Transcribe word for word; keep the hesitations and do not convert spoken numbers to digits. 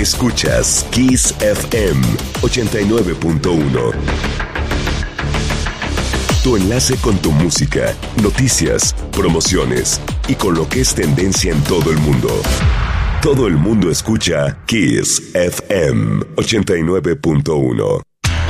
Escuchas Kiss F M ochenta y nueve punto uno. Tu enlace con tu música, noticias, promociones y con lo que es tendencia en todo el mundo. Todo el mundo escucha Kiss F M ochenta y nueve punto uno.